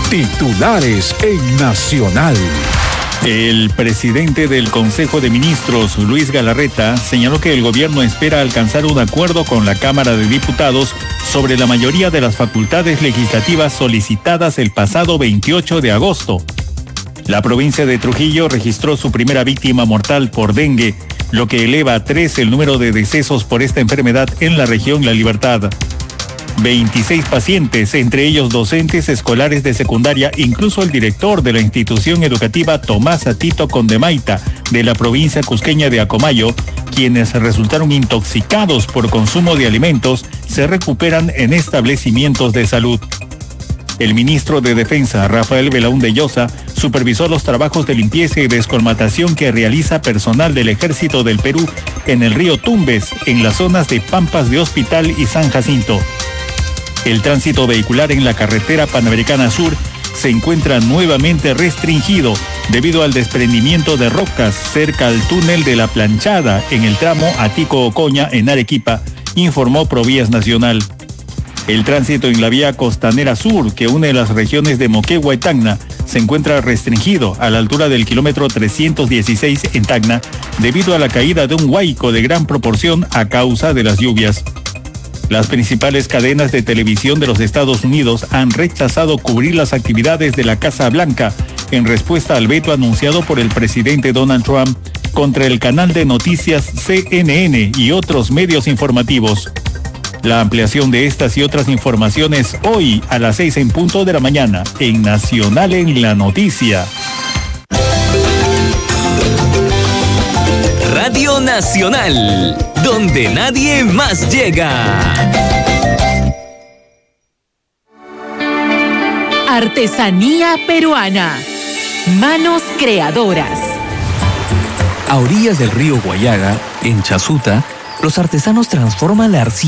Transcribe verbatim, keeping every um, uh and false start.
Titulares en Nacional. El presidente del Consejo de Ministros, Luis Galarreta, señaló que el gobierno espera alcanzar un acuerdo con la Cámara de Diputados sobre la mayoría de las facultades legislativas solicitadas el pasado veintiocho de agosto. La provincia de Trujillo registró su primera víctima mortal por dengue, lo que eleva a tres el número de decesos por esta enfermedad en la región La Libertad. veintiséis pacientes, entre ellos docentes escolares de secundaria, incluso el director de la institución educativa Tomás Atito Condemaita de la provincia cusqueña de Acomayo, quienes resultaron intoxicados por consumo de alimentos, se recuperan en establecimientos de salud. El ministro de Defensa, Rafael Belaúnde Llosa, supervisó los trabajos de limpieza y descolmatación que realiza personal del Ejército del Perú en el río Tumbes, en las zonas de Pampas de Hospital y San Jacinto. El tránsito vehicular en la carretera Panamericana Sur se encuentra nuevamente restringido debido al desprendimiento de rocas cerca al túnel de La Planchada en el tramo Atico-Ocoña en Arequipa, informó Provías Nacional. El tránsito en la vía costanera sur que une las regiones de Moquegua y Tacna se encuentra restringido a la altura del kilómetro trescientos dieciséis en Tacna debido a la caída de un huaico de gran proporción a causa de las lluvias. Las principales cadenas de televisión de los Estados Unidos han rechazado cubrir las actividades de la Casa Blanca en respuesta al veto anunciado por el presidente Donald Trump contra el canal de noticias C N N y otros medios informativos. La ampliación de estas y otras informaciones hoy a las seis en punto de la mañana en Nacional en la Noticia. Radio Nacional, donde nadie más llega. Artesanía peruana. Manos creadoras. A orillas del río Guayaga, en Chasuta, los artesanos transforman la arcilla